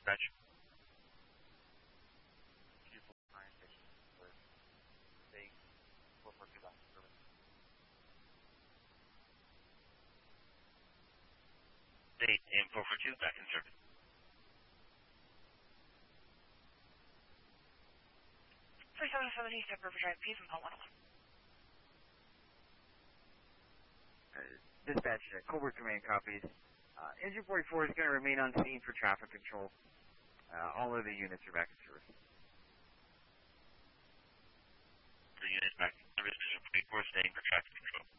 dispatch. State and 442 back in service. East River Drive, P from Paul 101. Dispatch, Colbert Command copies. Engine 44 is going to remain on scene for traffic control. All of the units are back in service. The units back in service, Engine 44 staying for traffic control.